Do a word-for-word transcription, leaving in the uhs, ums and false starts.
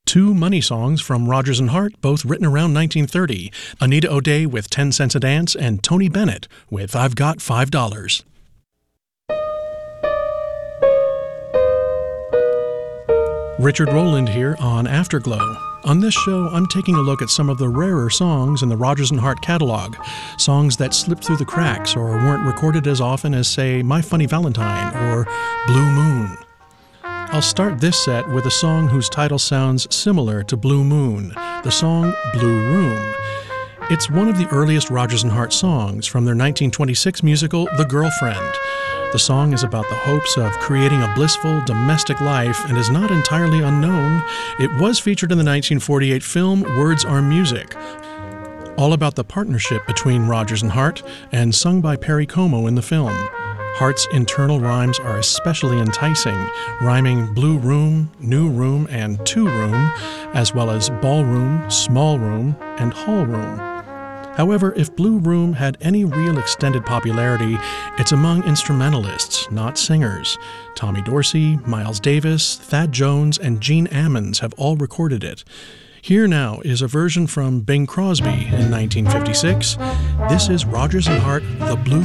Two money songs from Rodgers and Hart, both written around nineteen thirty. Anita O'Day with ten cents a Dance and Tony Bennett with I've Got five dollars. Richard Rowland here on Afterglow. On this show, I'm taking a look at some of the rarer songs in the Rodgers and Hart catalog, songs that slipped through the cracks or weren't recorded as often as, say, My Funny Valentine or Blue Moon. I'll start this set with a song whose title sounds similar to Blue Moon, the song Blue Room. It's one of the earliest Rodgers and Hart songs from their nineteen twenty-six musical The Girlfriend. The song is about the hopes of creating a blissful domestic life and is not entirely unknown. It was featured in the nineteen forty-eight film Words Are Music, all about the partnership between Rodgers and Hart and sung by Perry Como in the film. Hart's internal rhymes are especially enticing, rhyming blue room, new room, and two room, as well as ballroom, small room, and hall room. However, if Blue Room had any real extended popularity, it's among instrumentalists, not singers. Tommy Dorsey, Miles Davis, Thad Jones, and Gene Ammons have all recorded it. Here now is a version from Bing Crosby in nineteen fifty-six. This is Rodgers and Hart, The Blue